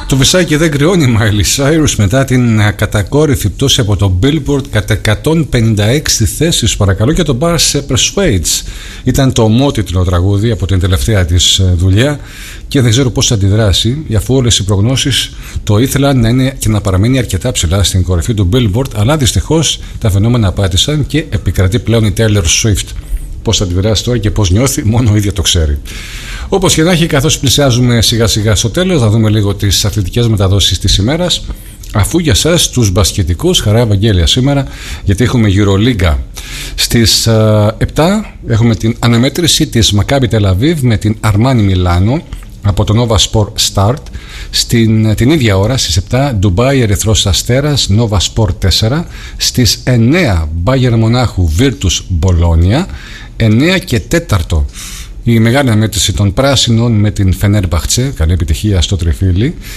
Το βυσάκι δεν κρυώνει η Miley Cyrus μετά την κατακόρυφη πτώση από το Billboard κατά 156 θέσεις, παρακαλώ, και το Bars Persuades. Ήταν το ομότιτλο τραγούδι από την τελευταία της δουλειά και δεν ξέρω πώς θα αντιδράσει, αφού όλες οι προγνώσεις το ήθελαν να είναι και να παραμείνει αρκετά ψηλά στην κορυφή του Billboard, αλλά δυστυχώς τα φαινόμενα πάτησαν και επικρατεί πλέον η Taylor Swift. Πώς θα αντιδράσει τώρα και πώς νιώθει, μόνο ο ίδιο το ξέρει. Όπως και να έχει, καθώς πλησιάζουμε σιγά σιγά στο τέλος, θα δούμε λίγο τις αθλητικές μεταδόσεις της ημέρας. Αφού για σας τους μπασκετικούς, χαρά Ευαγγέλια σήμερα, γιατί έχουμε Euroliga. Στις 7 έχουμε την αναμέτρηση της Maccabi Tel Aviv με την Armani Μιλάνο από το Nova Sport Start. Την ίδια ώρα στις 7 Dubai Ερυθρός Αστέρας Nova Sport 4. Στις 9 Bayern Μονάχου Virtus Bologna. 9 και 4 η μεγάλη αναμέτρηση των πράσινων με την Fenerbahce. Καλή επιτυχία στο τριφύλι.